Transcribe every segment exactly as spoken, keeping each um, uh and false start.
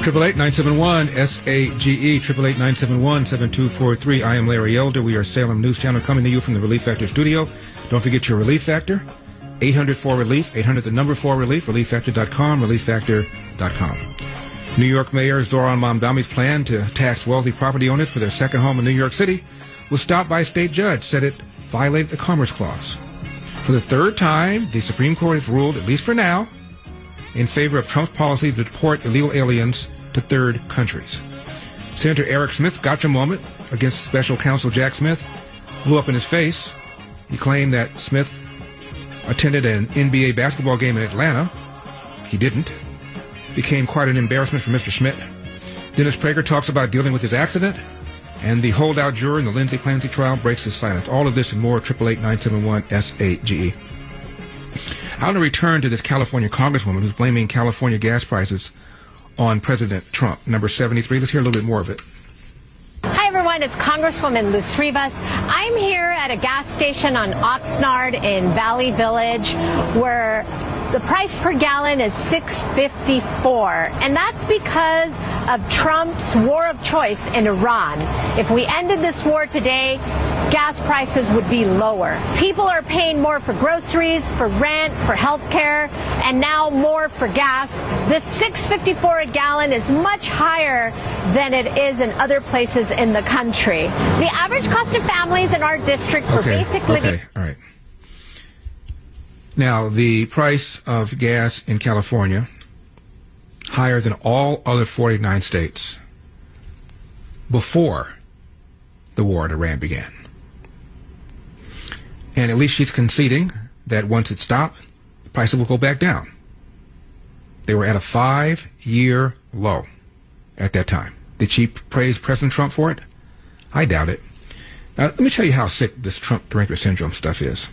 Triple eight nine seven one S A G E, triple eight nine seven one seven two four three. I am Larry Elder. We are Salem News Channel coming to you from the Relief Factor studio. Don't forget your Relief Factor. eight hundred four relief, eight hundred the number four relief, relief factor dot com, relief factor dot com. New York Mayor Zohran Mamdani's plan to tax wealthy property owners for their second home in New York City was stopped by a state judge, said it violated the Commerce Clause. For the third time, the Supreme Court has ruled, at least for now, in favor of Trump's policy to deport illegal aliens to third countries. Senator Eric Smith gotcha moment against special counsel Jack Smith blew up in his face. He claimed that Smith attended an N B A basketball game in Atlanta. He didn't. Became quite an embarrassment for Mister Schmidt. Dennis Prager talks about dealing with his accident, and the holdout juror in the Lindsay Clancy trial breaks his silence. All of this and more, triple eight nine seven one S A G E. I want to return to this California congresswoman who's blaming California gas prices on President Trump. Number seventy-three. Let's hear a little bit more of it. Hi, everyone. It's Congresswoman Luz Rivas. I'm here at a gas station on Oxnard in Valley Village where the price per gallon is six fifty-four, and that's because of Trump's war of choice in Iran. If we ended this war today, gas prices would be lower. People are paying more for groceries, for rent, for health care, and now more for gas. This six fifty-four a gallon is much higher than it is in other places in the country. The average cost of families in our district for okay, basic living... Okay, all right. Now, the price of gas in California, higher than all other forty-nine states before the war in Iran began. And at least she's conceding that once it stopped, the prices will go back down. They were at a five-year low at that time. Did she praise President Trump for it? I doubt it. Now, let me tell you how sick this Trump drinker syndrome stuff is.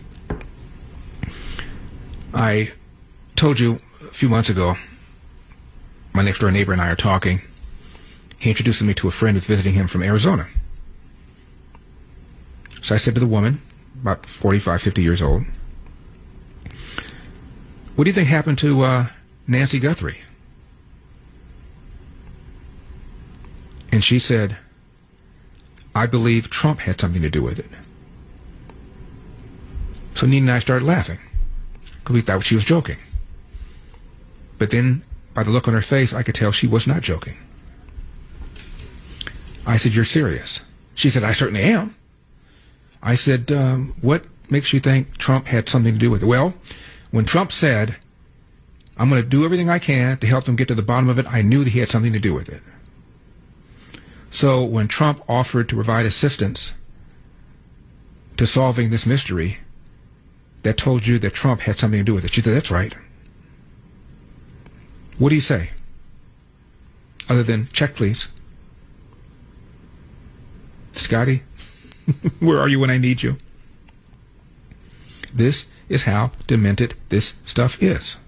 I told you a few months ago, my next-door neighbor and I are talking. He introduces me to a friend who's visiting him from Arizona. So I said to the woman, about forty-five, fifty years old, what do you think happened to uh, Nancy Guthrie? And she said, I believe Trump had something to do with it. So Nina and I started laughing, because we thought she was joking. But then, by the look on her face, I could tell she was not joking. I said, you're serious? She said, I certainly am. I said, um, what makes you think Trump had something to do with it? Well, when Trump said, I'm going to do everything I can to help them get to the bottom of it, I knew that he had something to do with it. So when Trump offered to provide assistance to solving this mystery, that told you that Trump had something to do with it. She said, that's right. What do you say? Other than, check, please. Scotty, where are you when I need you? This is how demented this stuff is.